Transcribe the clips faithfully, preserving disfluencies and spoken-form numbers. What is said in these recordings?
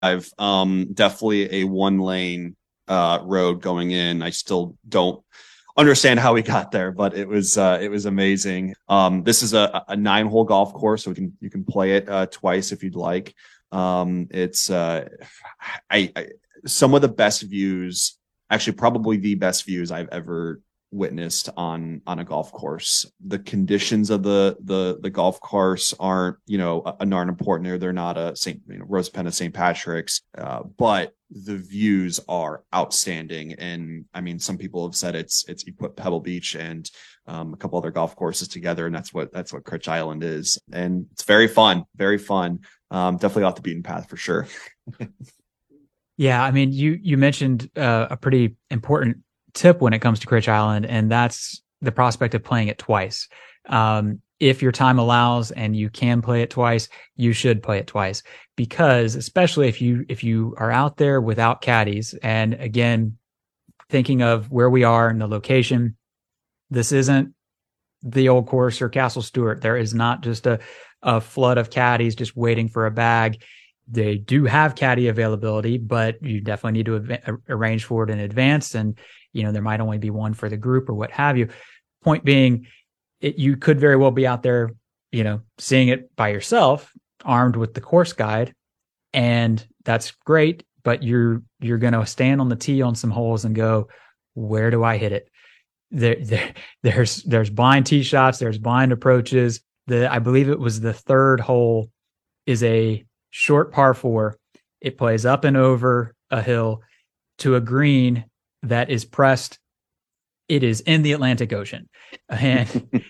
Um, definitely a one lane uh, road going in. I still don't understand how we got there, but it was uh, it was amazing. Um, this is a, a nine hole golf course, so we can you can play it uh, twice if you'd like. Um, it's uh, I, I some of the best views, actually probably the best views I've ever witnessed on on a golf course. The conditions of the the the golf course aren't, you know, a Narn Portneuf. They're not a Saint you know, Rosapenna Saint Patrick's, uh, but the views are outstanding. And I mean, some people have said it's it's you put Pebble Beach and um, a couple other golf courses together, and that's what that's what Critch Island is. And it's very fun, very fun. Um, definitely off the beaten path for sure. Yeah, I mean, you you mentioned uh, a pretty important tip when it comes to Critch Island, and that's the prospect of playing it twice. Um, if your time allows and you can play it twice, you should play it twice, because especially if you if you are out there without caddies, and again, thinking of where we are and the location, this isn't the old course or Castle Stewart. There is not just a, a flood of caddies just waiting for a bag. They do have caddy availability, but you definitely need to av- arrange for it in advance. And, you know, there might only be one for the group or what have you. Point being, it, you could very well be out there, you know, seeing it by yourself, armed with the course guide. And that's great, but you're, you're going to stand on the tee on some holes and go, where do I hit it? There, there, there's, there's blind tee shots. There's blind approaches. The, I believe it was the third hole is a short par four. It plays up and over a hill to a green that is pressed. It is in the Atlantic Ocean. And,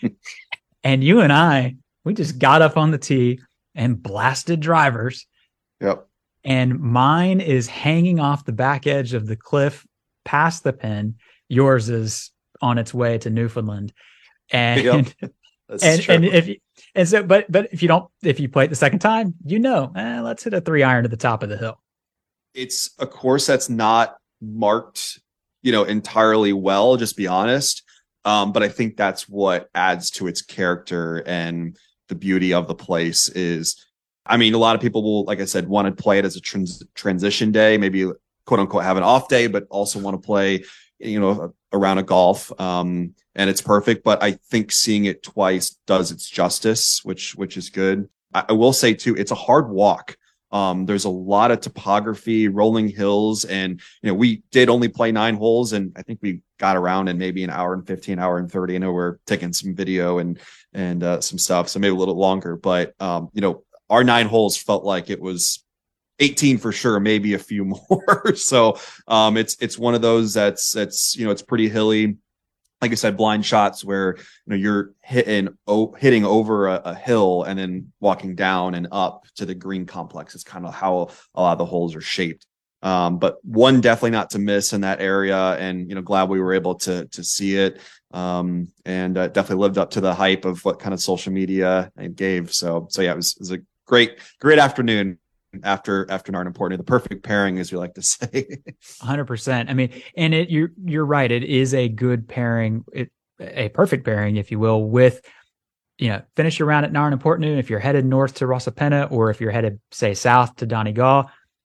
and you and I, we just got up on the tee and blasted drivers. Yep. And mine is hanging off the back edge of the cliff past the pin. Yours is on its way to Newfoundland. And, yep. and, and if you, and so, but, but if you don't, if you play it the second time, you know, eh, let's hit a three iron to the top of the hill. It's a course that's not marked, you know, entirely well, just be honest. Um, but I think that's what adds to its character and the beauty of the place is, I mean, a lot of people will, like I said, want to play it as a trans- transition day, maybe quote unquote have an off day, but also want to play, you know, a, a round of golf. Um, and it's perfect, but I think seeing it twice does its justice, which, which is good. I, I will say too, it's a hard walk. Um, there's a lot of topography, rolling hills, and, you know, we did only play nine holes, and I think we got around in maybe an hour and fifteen, hour and thirty. I know we're taking some video and, and, uh, some stuff, so maybe a little longer, but, um, you know, our nine holes felt like it was eighteen for sure, maybe a few more. So, um, it's, it's one of those that's, that's, you know, it's pretty hilly. Like I said, blind shots where, you know, you're hitting, oh, hitting over a, a hill and then walking down and up to the green complex. It's kind of how a lot of the holes are shaped. Um, but one definitely not to miss in that area. And, you know, glad we were able to, to see it. Um, and uh, definitely lived up to the hype of what kind of social media it gave. So, so yeah, it was, it was a great, great afternoon. After after Narn Portneuf, the perfect pairing, as we like to say. one hundred percent. I mean, and it you're you're right. It is a good pairing, it, a perfect pairing, if you will, with, you know, finish your round at Narn Portneuf. If you're headed north to Rosapenna, or if you're headed, say, south to Donegal,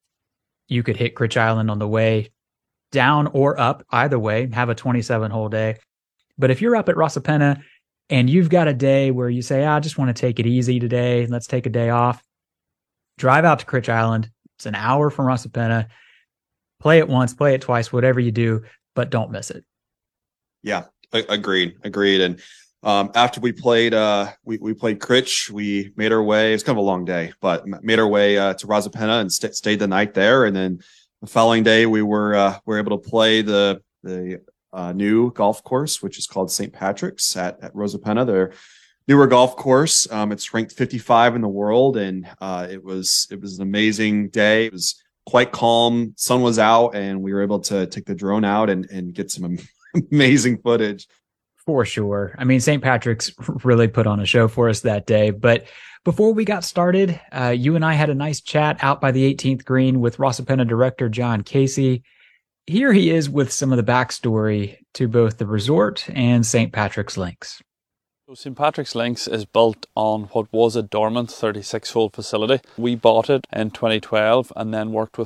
you could hit Critch Island on the way down or up. Either way, have a twenty-seven hole day. But if you're up at Rosapenna and you've got a day where you say, I just want to take it easy today, let's take a day off. Drive out to Critch Island. It's an hour from Rosapenna. Play it once, play it twice, whatever you do, but don't miss it. Yeah, agreed, agreed. And um, after we played, uh, we we played Critch, we made our way. It's kind of a long day, but made our way uh, to Rosapenna and st- stayed the night there. And then the following day, we were uh, were able to play the the uh, new golf course, which is called Saint Patrick's at at Rosapenna. They're newer golf course. Um, it's ranked fifty-five in the world, and uh, it was it was an amazing day. It was quite calm. Sun was out, and we were able to take the drone out and, and get some amazing footage. For sure. I mean, Saint Patrick's really put on a show for us that day. But before we got started, uh, you and I had a nice chat out by the eighteenth green with Rosapenna director John Casey. Here he is with some of the backstory to both the resort and Saint Patrick's links. So Saint Patrick's Links is built on what was a dormant thirty-six hole facility. We bought it in twenty twelve and then worked with